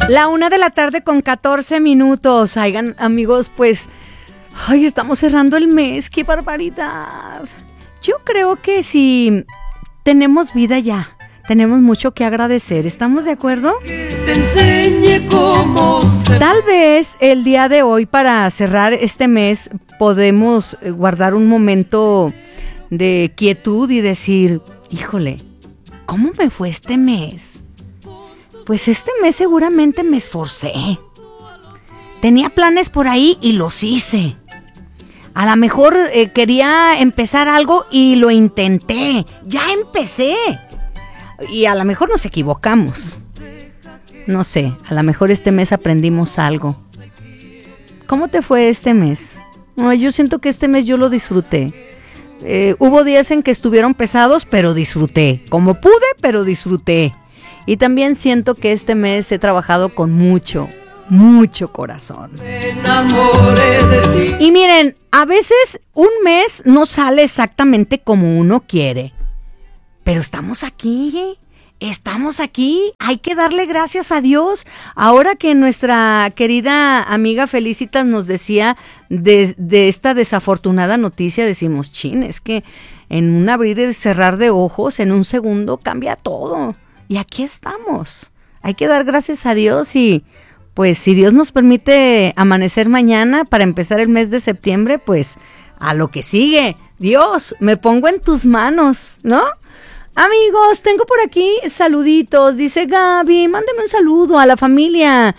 1:14 p.m. Oigan, amigos, pues, estamos cerrando el mes. ¡Qué barbaridad! Yo creo que si tenemos vida ya, tenemos mucho que agradecer. ¿Estamos de acuerdo? Te enseñe cómo se... Tal vez el día de hoy, para cerrar este mes, podemos guardar un momento de quietud y decir, híjole, ¿cómo me fue este mes? Pues este mes seguramente me esforcé. Tenía planes por ahí y los hice. A lo mejor quería empezar algo y lo intenté. Ya empecé. Y a lo mejor nos equivocamos. No sé, a lo mejor este mes aprendimos algo. ¿Cómo te fue este mes? No, yo siento que este mes yo lo disfruté. Hubo días en que estuvieron pesados, pero disfruté. Como pude, pero disfruté. Y también siento que este mes he trabajado con mucho corazón. Me enamoré de ti. Y miren, a veces un mes no sale exactamente como uno quiere. Pero estamos aquí. Hay que darle gracias a Dios. Ahora que nuestra querida amiga Felicitas nos decía de esta desafortunada noticia, decimos, chin, es que en un abrir y cerrar de ojos, en un segundo cambia todo. Y aquí estamos. Hay que dar gracias a Dios y pues si Dios nos permite amanecer mañana para empezar el mes de septiembre, pues a lo que sigue. Dios, me pongo en tus manos, ¿no? Amigos, tengo por aquí saluditos. Dice Gaby, mándeme un saludo a la familia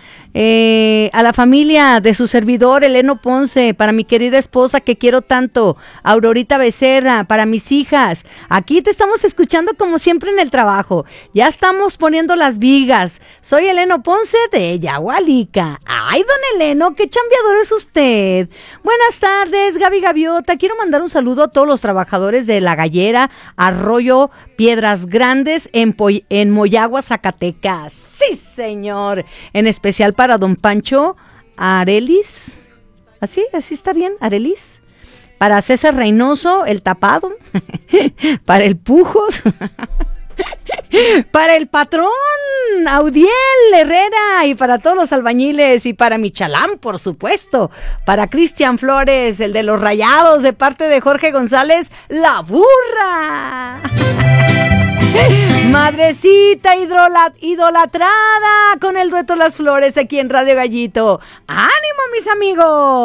de su servidor Eleno Ponce, para mi querida esposa que quiero tanto, Aurorita Becerra, para mis hijas. Aquí te estamos escuchando como siempre en el trabajo. Ya estamos poniendo las vigas. Soy Eleno Ponce de Yagualica. Ay, don Eleno, qué chambeador es usted. Buenas tardes, Gaby Gaviota. Quiero mandar un saludo a todos los trabajadores de La Gallera, Arroyo Piedras Grandes en Moyagua, Zacatecas. Sí, señor. En especial para don Pancho Arelis. Así está bien, Arelis. Para César Reynoso, el tapado. Para el Pujos. Para el patrón Audiel Herrera y para todos los albañiles y para Michalán, por supuesto. Para Cristian Flores, el de los Rayados, de parte de Jorge González, la burra. Madrecita idolatrada con el dueto Las Flores aquí en Radio Gallito. ¡Ánimo, mis amigos!